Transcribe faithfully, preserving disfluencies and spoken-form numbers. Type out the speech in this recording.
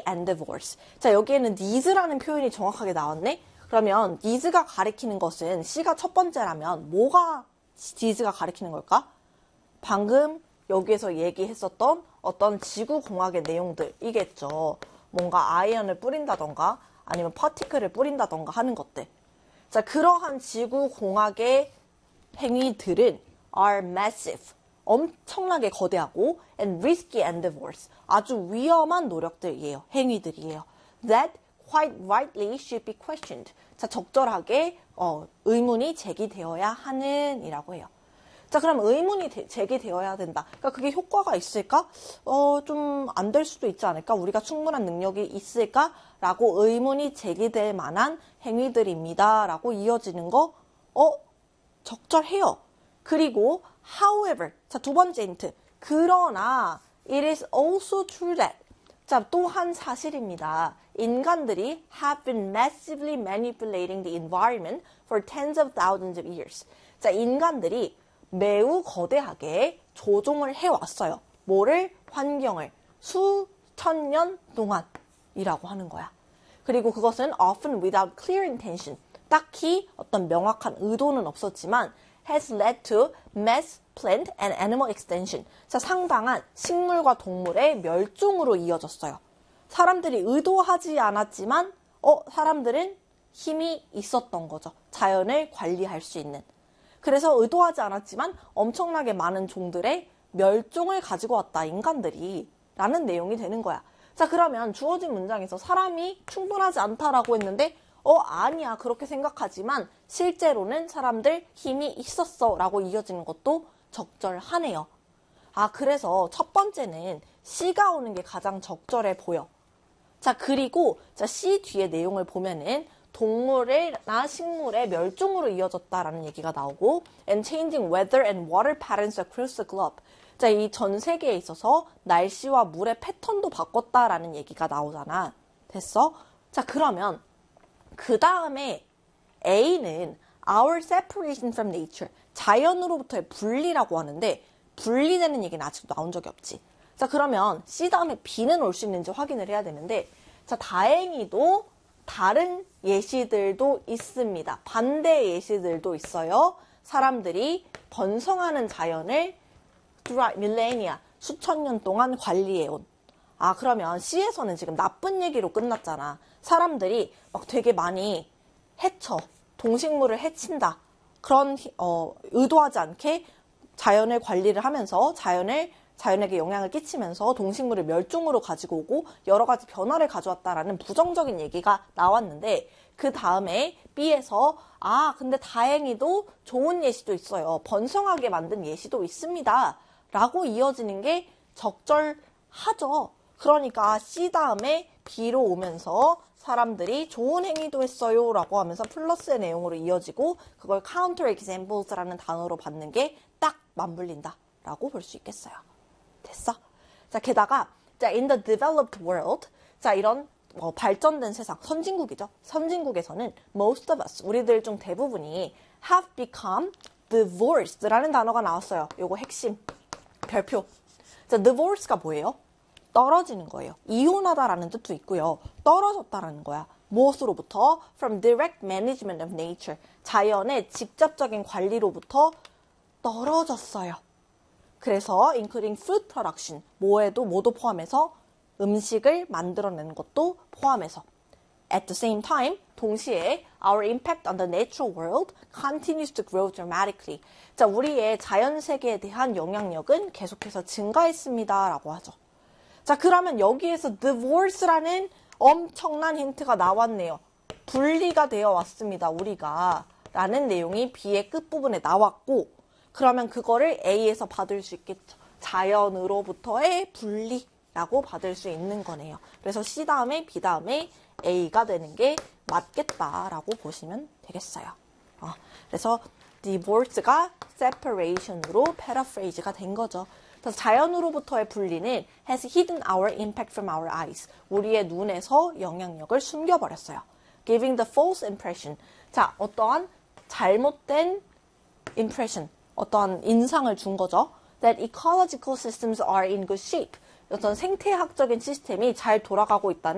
endeavors. 자, 여기에는 needs라는 표현이 정확하게 나왔네? 그러면 needs가 가리키는 것은 C가 첫 번째라면 뭐가 needs가 가리키는 걸까? 방금 여기에서 얘기했었던 어떤 지구공학의 내용들이겠죠. 뭔가 아이언을 뿌린다던가 아니면 파티클을 뿌린다던가 하는 것들. 자, 그러한 지구공학의 행위들은 are massive, 엄청나게 거대하고 and risky endeavors, 아주 위험한 노력들이에요. 행위들이에요. That quite rightly should be questioned. 자, 적절하게 어, 의문이 제기되어야 하는 이라고 해요. 자, 그럼 의문이 되, 제기되어야 된다. 그러니까 그게 효과가 있을까? 어, 좀 안 될 수도 있지 않을까? 우리가 충분한 능력이 있을까? 라고 의문이 제기될 만한 행위들입니다. 라고 이어지는 거, 어, 적절해요. 그리고, however, 자, 두 번째 힌트. 그러나, it is also true that, 자, 또한 사실입니다. 인간들이 have been massively manipulating the environment for tens of thousands of years. 자, 인간들이 매우 거대하게 조종을 해왔어요. 뭐를? 환경을. 수천 년 동안이라고 하는 거야. 그리고 그것은 often without clear intention. 딱히 어떤 명확한 의도는 없었지만 has led to mass plant and animal extinction. 자, 상당한 식물과 동물의 멸종으로 이어졌어요. 사람들이 의도하지 않았지만 어, 사람들은 힘이 있었던 거죠. 자연을 관리할 수 있는. 그래서 의도하지 않았지만 엄청나게 많은 종들의 멸종을 가지고 왔다, 인간들이. 라는 내용이 되는 거야. 자, 그러면 주어진 문장에서 사람이 충분하지 않다라고 했는데 어, 아니야. 그렇게 생각하지만 실제로는 사람들 힘이 있었어. 라고 이어지는 것도 적절하네요. 아, 그래서 첫 번째는 C가 오는 게 가장 적절해 보여. 자, 그리고 자, C 뒤에 내용을 보면은 동물이나 식물의 멸종으로 이어졌다라는 얘기가 나오고 and changing weather and water patterns across the globe. 자, 이 전 세계에 있어서 날씨와 물의 패턴도 바꿨다라는 얘기가 나오잖아. 됐어? 자, 그러면 그 다음에 A는 our separation from nature. 자연으로부터의 분리라고 하는데 분리되는 얘기는 아직도 나온 적이 없지. 자, 그러면 C 다음에 B는 올 수 있는지 확인을 해야 되는데 자, 다행히도 다른 예시들도 있습니다. 반대 예시들도 있어요. 사람들이 번성하는 자연을 throughout millennia, 수천 년 동안 관리해온. 아, 그러면 C에서는 지금 나쁜 얘기로 끝났잖아. 사람들이 막 되게 많이 해쳐. 동식물을 해친다. 그런 어, 의도하지 않게 자연을 관리를 하면서 자연을 자연에게 영향을 끼치면서 동식물을 멸종으로 가지고 오고 여러 가지 변화를 가져왔다라는 부정적인 얘기가 나왔는데 그 다음에 B에서 아, 근데 다행히도 좋은 예시도 있어요. 번성하게 만든 예시도 있습니다. 라고 이어지는 게 적절하죠. 그러니까 C 다음에 B로 오면서 사람들이 좋은 행위도 했어요. 라고 하면서 플러스의 내용으로 이어지고 그걸 counter examples라는 단어로 받는 게 딱 맞물린다. 라고 볼 수 있겠어요. 됐어? 자, 게다가 자, in the developed world, 자, 이런 어, 발전된 세상, 선진국이죠. 선진국에서는 most of us, 우리들 중 대부분이 have become divorced라는 단어가 나왔어요. 요거 핵심 별표. 자, divorce가 뭐예요? 떨어지는 거예요. 이혼하다라는 뜻도 있고요. 떨어졌다라는 거야. 무엇으로부터? From direct management of nature. 자연의 직접적인 관리로부터 떨어졌어요. 그래서 including food production, 뭐에도 모두 포함해서 음식을 만들어내는 것도 포함해서 at the same time, 동시에 our impact on the natural world continues to grow dramatically. 자, 우리의 자연 세계에 대한 영향력은 계속해서 증가했습니다. 라고 하죠. 자, 그러면 여기에서 divorce라는 엄청난 힌트가 나왔네요. 분리가 되어 왔습니다. 우리가. 라는 내용이 B의 끝부분에 나왔고 그러면 그거를 A에서 받을 수 있겠죠. 자연으로부터의 분리라고 받을 수 있는 거네요. 그래서 C 다음에 B 다음에 A가 되는 게 맞겠다라고 보시면 되겠어요. 어, 그래서 divorce가 separation으로 paraphrase가 된 거죠. 그래서 자연으로부터의 분리는 has hidden our impact from our eyes. 우리의 눈에서 영향력을 숨겨버렸어요. Giving the false impression. 자, 어떠한 잘못된 impression. 어떠한 인상을 준 거죠. That ecological systems are in good shape. 어떤 생태학적인 시스템이 잘 돌아가고 있다는